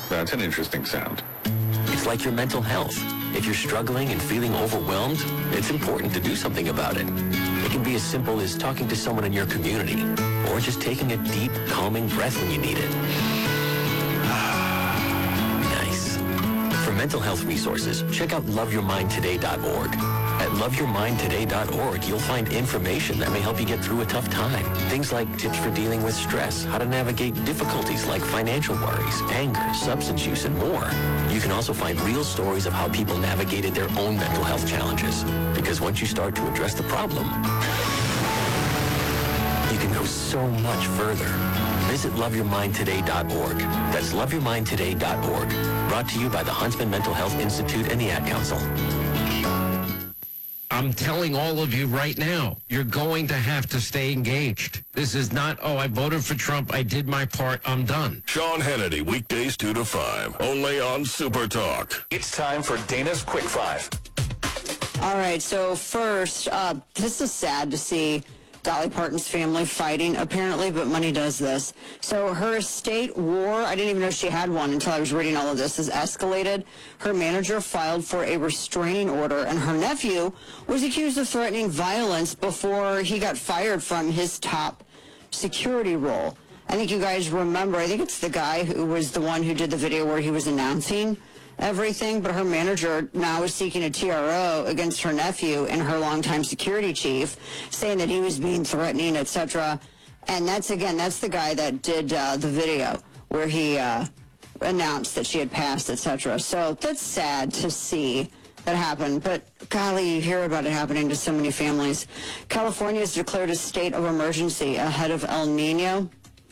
That's an interesting sound. It's like your mental health. If you're struggling and feeling overwhelmed, it's important to do something about it. It can be as simple as talking to someone in your community, or just taking a deep, calming breath when you need it. Nice. For mental health resources, check out loveyourmindtoday.org. At loveyourmindtoday.org, you'll find information that may help you get through a tough time. Things like tips for dealing with stress, how to navigate difficulties like financial worries, anger, substance use, and more. You can also find real stories of how people navigated their own mental health challenges. Because once you start to address the problem, you can go so much further. Visit loveyourmindtoday.org. That's loveyourmindtoday.org. Brought to you by the Huntsman Mental Health Institute and the Ad Council. I'm telling all of you right now, you're going to have to stay engaged. This is not, oh, I voted for Trump, I did my part, I'm done. Sean Hannity, weekdays 2 to 5, only on Super Talk. It's time for Dana's Quick Five. All right, so first, this is sad to see Dolly Parton's family fighting, apparently, but money does this. So her estate war, I didn't even know she had one until I was reading all of this, has escalated. Her manager filed for a restraining order, and her nephew was accused of threatening violence before he got fired from his top security role. I think you guys remember, I think it's the guy who was the one who did the video where he was announcing everything, but her manager now is seeking a TRO against her nephew and her longtime security chief, saying that he was being threatening, etc. And that's the guy that did the video where he announced that she had passed, etc. So that's sad to see that happen, but golly, you hear about it happening to so many families. California has declared a state of emergency ahead of El Nino.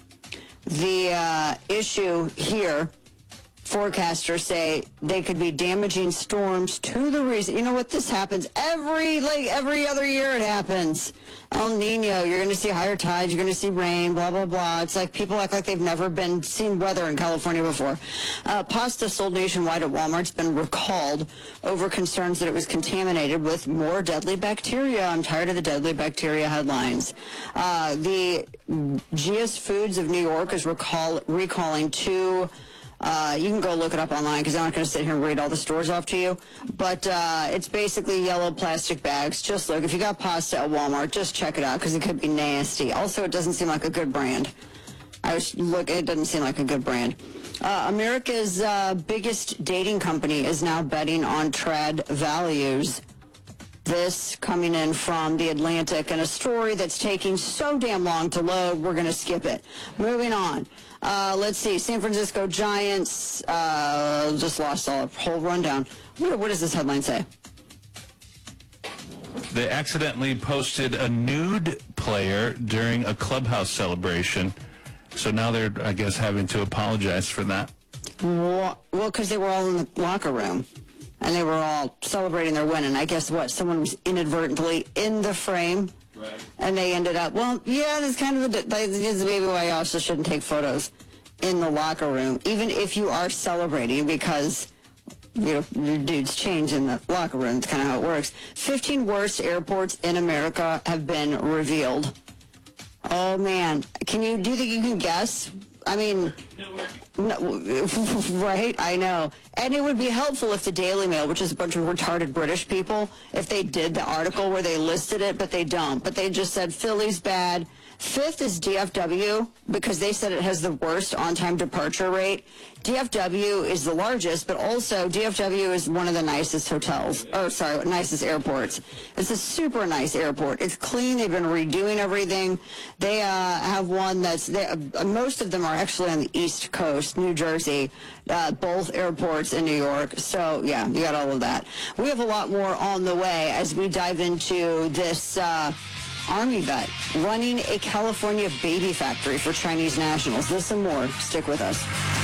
The issue here, forecasters say they could be damaging storms to the region. You know what? This happens every other year. It happens. El Nino. You're going to see higher tides. You're going to see rain. Blah blah blah. It's like people act like they've never seen weather in California before. Pasta sold nationwide at Walmart's been recalled over concerns that it was contaminated with more deadly bacteria. I'm tired of the deadly bacteria headlines. The GS Foods of New York is recalling two. You can go look it up online because I'm not going to sit here and read all the stores off to you. But it's basically yellow plastic bags. Just look. If you got pasta at Walmart, just check it out because it could be nasty. Also, it doesn't seem like a good brand. It doesn't seem like a good brand. America's biggest dating company is now betting on trad values. This coming in from The Atlantic, and a story that's taking so damn long to load, we're going to skip it. Moving on. Let's see. San Francisco Giants just lost a whole rundown. What does this headline say? They accidentally posted a nude player during a clubhouse celebration. So now they're, I guess, having to apologize for that. Well, because they were all in the locker room. And they were all celebrating their win. And I guess someone was inadvertently in the frame. Right. And they ended up, that's kind of maybe why you also shouldn't take photos in the locker room, even if you are celebrating, because your dudes change in the locker room. It's kind of how it works. 15 worst airports in America have been revealed. Oh, man. Do you think you can guess? I mean, no, right? I know. And it would be helpful if the Daily Mail, which is a bunch of retarded British people, if they did the article where they listed it, but they don't. But they just said Philly's bad. Fifth is DFW, because they said it has the worst on-time departure rate. DFW is the largest, but also DFW is one of the nicest nicest airports. It's a super nice airport. It's clean. They've been redoing everything. They have one most of them are actually on the East Coast, New Jersey, both airports in New York. So, yeah, you got all of that. We have a lot more on the way as we dive into this Army vet running a California baby factory for Chinese nationals. This and more. Stick with us.